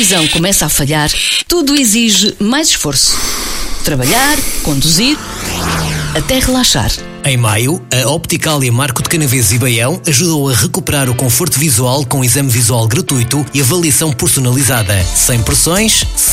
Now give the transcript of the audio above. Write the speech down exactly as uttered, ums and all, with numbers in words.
visão começa a falhar, tudo exige mais esforço. Trabalhar, conduzir, até relaxar. Em maio, a Opticalia Marco de Canaveses e Baião ajudou a recuperar o conforto visual com exame visual gratuito e avaliação personalizada, sem pressões,